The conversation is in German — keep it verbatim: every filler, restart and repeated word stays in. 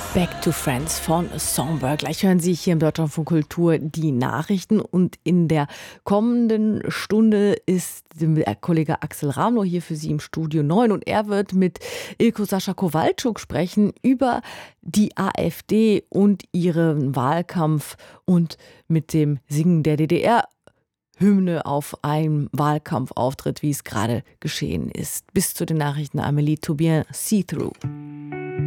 Back to Friends von Songbird. Gleich hören Sie hier im Deutschlandfunk Kultur die Nachrichten und in der kommenden Stunde ist der Kollege Axel Ramlow hier für Sie im Studio neun und er wird mit Ilko Sascha Kowalczuk sprechen über die AfD und ihren Wahlkampf und mit dem Singen der D D R Hymne auf einem Wahlkampfauftritt, wie es gerade geschehen ist. Bis zu den Nachrichten Amélie Toubien, See Through.